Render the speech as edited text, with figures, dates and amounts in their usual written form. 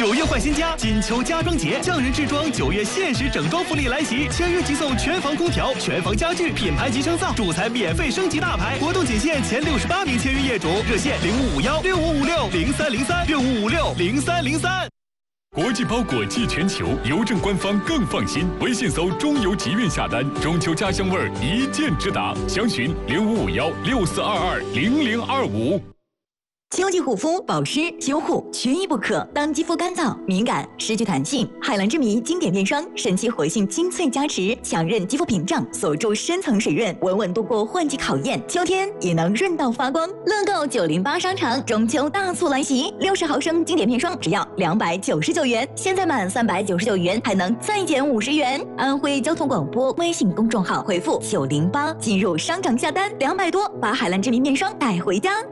9月换新家，金秋家装节，匠人制装9月限时整装福利来袭，签约即送全房空调、全房家具，品牌级升噪，主材免费升级大牌，活动仅限前68名签约业主，热线05516556030365560303。 国际包裹寄全球，邮政官方更放心。微信搜中邮集运下单，中秋家乡味儿一键直达。详询055164220025。 秋季护肤、保湿、修护缺一不可。当肌肤干燥、敏感、失去弹性，海蓝之谜经典面霜神奇活性精粹加持，强韧肌肤屏障，锁住深层水润，稳稳度过换季考验。秋天也能润到发光。乐购908商场中秋大促来袭，60毫升经典面霜只要299元，现在满399元还能再减50元。安徽交通广播微信公众号回复908进入商场下单，200多把海蓝之谜面霜带回家。